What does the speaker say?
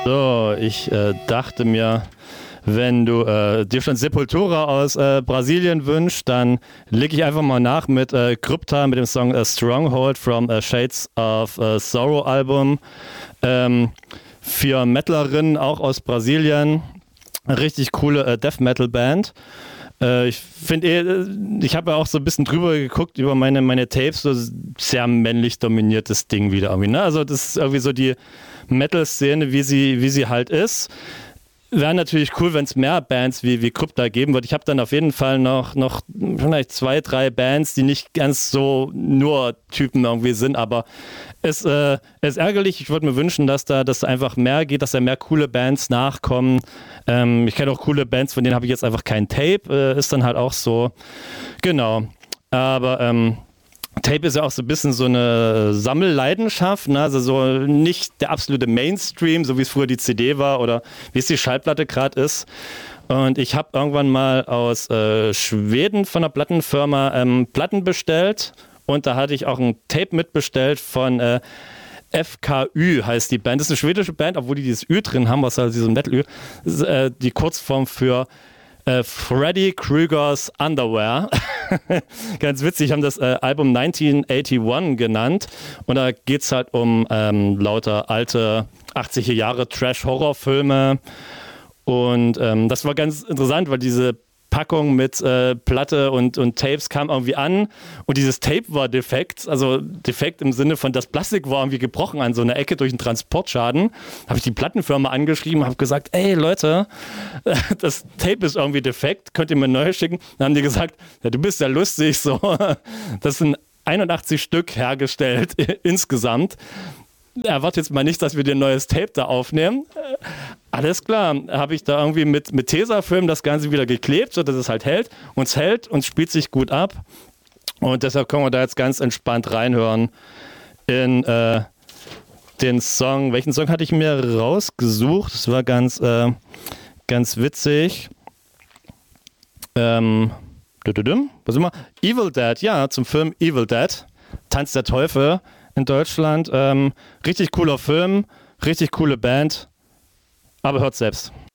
So, ich dachte mir, wenn du dir schon Sepultura aus Brasilien wünschst, dann leg ich einfach mal nach mit Krypta, mit dem Song Stronghold from Shades of Sorrow Album. Für Metalerinnen auch aus Brasilien. Richtig coole Death Metal Band. Ich finde ich habe ja auch so ein bisschen drüber geguckt über meine Tapes, so sehr männlich dominiertes Ding wieder irgendwie, ne? Also das ist irgendwie so die Metal-Szene, wie sie halt ist. Wäre natürlich cool, wenn es mehr Bands wie Krypta geben würde. Ich habe dann auf jeden Fall noch vielleicht 2, 3 Bands, die nicht ganz so nur Typen irgendwie sind, aber es ist ärgerlich. Ich würde mir wünschen, dass da einfach mehr geht, dass da mehr coole Bands nachkommen. Ich kenne auch coole Bands, von denen habe ich jetzt einfach kein Tape. Ist dann halt auch so. Genau. Aber Tape ist ja auch so ein bisschen so eine Sammelleidenschaft, ne? Also so nicht der absolute Mainstream, so wie es früher die CD war oder wie es die Schallplatte gerade ist. Und ich habe irgendwann mal aus Schweden von einer Plattenfirma Platten bestellt und da hatte ich auch ein Tape mitbestellt von FKÜ heißt die Band. Das ist eine schwedische Band, obwohl die dieses Ü drin haben, was halt dieses Metal-Ü, die Kurzform für Freddy Krueger's Underwear. Ganz witzig, haben das Album 1981 genannt und da geht es halt um lauter alte 80er Jahre Trash-Horrorfilme und das war ganz interessant, weil diese Packung mit Platte und Tapes kam irgendwie an und dieses Tape war defekt, also defekt im Sinne von, das Plastik war irgendwie gebrochen an so einer Ecke durch einen Transportschaden. Habe ich die Plattenfirma angeschrieben, habe gesagt, ey Leute, das Tape ist irgendwie defekt, könnt ihr mir neu schicken? Dann haben die gesagt, ja, du bist ja lustig, so. Das sind 81 Stück hergestellt insgesamt. Erwarte jetzt mal nicht, dass wir dir ein neues Tape da aufnehmen. Alles klar, habe ich da irgendwie mit Tesafilm das Ganze wieder geklebt, sodass es halt hält und spielt sich gut ab. Und deshalb können wir da jetzt ganz entspannt reinhören in den Song. Welchen Song hatte ich mir rausgesucht? Das war ganz witzig. Was sind wir? Evil Dead, ja, zum Film Evil Dead. Tanz der Teufel in Deutschland. Richtig cooler Film, richtig coole Band. Aber hört selbst.